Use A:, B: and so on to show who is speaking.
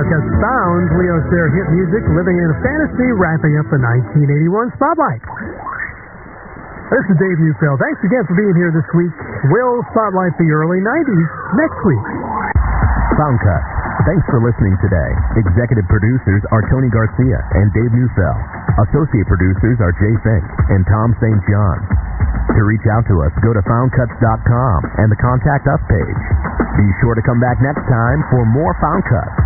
A: Cuts found Leo Sayer hit music, Living in a Fantasy, wrapping up the 1981 Spotlight. This is Dave Neufeld. Thanks again for being here this week. We'll spotlight the early 90s next week.
B: Found Cuts. Thanks for listening today. Executive producers are Tony Garcia and Dave Neufeld. Associate producers are Jay Fink and Tom St. John. To reach out to us, go to foundcuts.com and the Contact Us page. Be sure to come back next time for more Found Cuts.